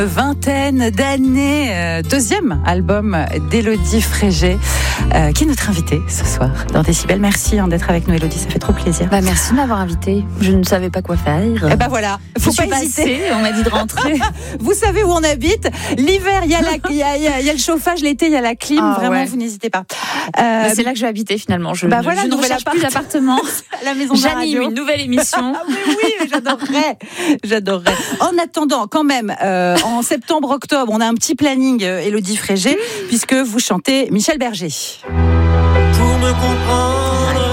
Vingtaine d'années, deuxième album d'Élodie Frégé, qui est notre invitée ce soir dans Décibel. Merci d'être avec nous, Élodie, ça fait trop plaisir. Merci de m'avoir invitée. Je ne savais pas quoi faire. Et voilà, faut pas hésiter. On m'a dit de rentrer. Vous savez où on habite. L'hiver, il y a le chauffage. L'été, il y a la clim. Vraiment, vous n'hésitez pas. C'est là que je vais habiter finalement. Je voilà, ne recherche plus d'appartement. La maison de la radio. J'anime une nouvelle émission. Oui, j'adorerais. En attendant, quand même, en septembre-octobre, on a un petit planning, Élodie Frégé, puisque vous chantez Michel Berger. Pour me comprendre,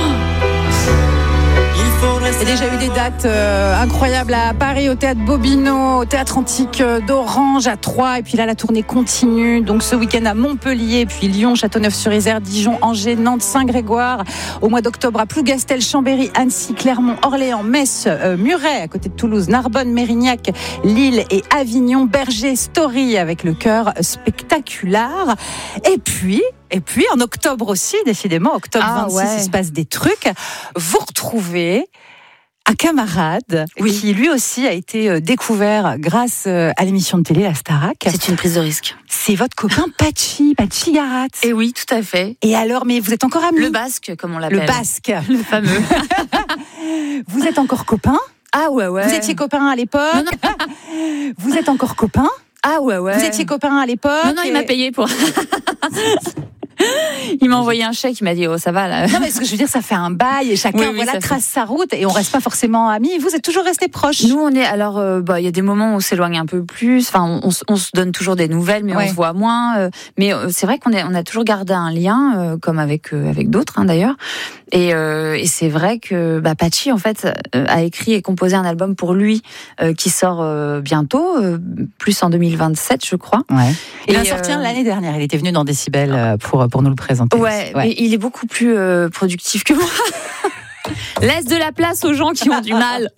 il faudrait... Il y a déjà eu des dates incroyables à Paris, au Théâtre Bobino, au Théâtre Antique d'Orange, à Troyes, et puis là la tournée continue. Donc ce week-end à Montpellier, puis Lyon, Châteauneuf-sur-Isère, Dijon, Angers, Nantes, Saint-Grégoire. Au mois d'octobre à Plougastel, Chambéry, Annecy, Clermont, Orléans, Metz, Muret, à côté de Toulouse, Narbonne, Mérignac, Lille et Avignon. Berger Story avec le chœur spectaculaire. Et puis en octobre aussi, décidément, octobre 26, il se passe des trucs. Vous retrouvez un camarade qui lui aussi a été découvert grâce à l'émission de télé, la Starac. C'est une prise de risque. C'est votre copain Patchi Garat. Et oui, tout à fait. Et alors, mais vous êtes encore amis? Le basque, comme on l'appelle. Le basque. Le fameux. Vous êtes encore copains? Ah ouais. Vous étiez copains à l'époque? Non. Vous êtes encore copains? Ah ouais. Vous étiez copains à l'époque? Non, il m'a payé pour... Il m'a envoyé un chèque, il m'a dit ça va là. Non mais ce que je veux dire, ça fait un bail et chacun trace sa route et on reste pas forcément amis. Vous êtes toujours restés proches. Nous on est il y a des moments où on s'éloigne un peu plus. Enfin on se donne toujours des nouvelles, mais on se voit moins. Mais c'est vrai qu'on a toujours gardé un lien, comme avec d'autres d'ailleurs. Et c'est vrai que Patchi en fait a écrit et composé un album pour lui qui sort bientôt, plus en 2027 je crois. Ouais. Il a sorti l'année dernière. Il était venu dans Décibel pour nous le présenter. Ouais. Mais il est beaucoup plus productif que moi. Laisse de la place aux gens qui ont du mal.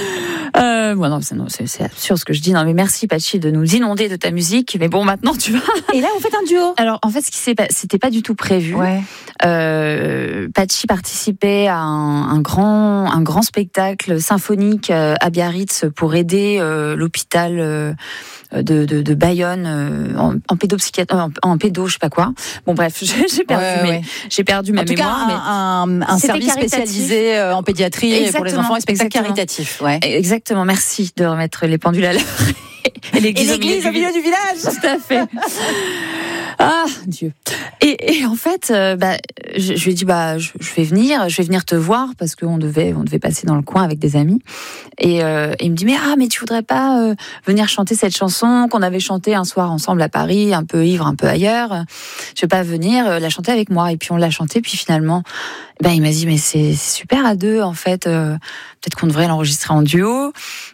C'est absurde ce que je dis. Non, mais merci Patchi de nous inonder de ta musique. Mais bon, maintenant tu vas. Et là, vous faites un duo. Alors, en fait, c'était pas du tout prévu. Ouais. Patchi participait à un grand spectacle symphonique à Biarritz pour aider l'hôpital de Bayonne en pédopsychiatrie, en pédo, je sais pas quoi. Bon bref, j'ai perdu ma mémoire. Mais un service spécialisé en pédiatrie pour les enfants et spectacle caritatif. Ouais. Exactement. Merci de remettre les pendules à l'heure. Et l'église au milieu du village. Tout à fait. Ah Dieu. Et en fait, je lui ai dit je vais venir te voir parce qu'on devait passer dans le coin avec des amis. Et il me dit mais tu voudrais pas venir chanter cette chanson qu'on avait chantée un soir ensemble à Paris, un peu ivre, un peu ailleurs. Je vais pas venir la chanter avec moi. Et puis on l'a chantée. Puis finalement, il m'a dit mais c'est super à deux en fait. Peut-être qu'on devrait l'enregistrer en duo.